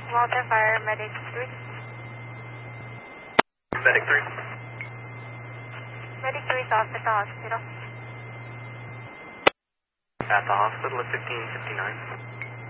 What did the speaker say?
Mountain Fire, Medic 3. Medic 3. Medic 3 is off at the hospital. At the hospital at 1559.